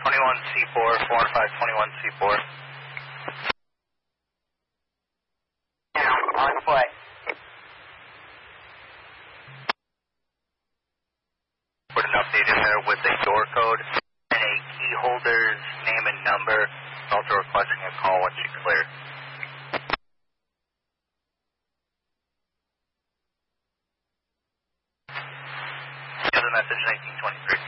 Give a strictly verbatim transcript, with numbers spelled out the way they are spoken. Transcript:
twenty-one C four, four and five, twenty-one C four. Now, on foot. Put an update in there with a door code and a key holder's name and number. Also requesting a call once you clear. Here's the message, nineteen twenty-three.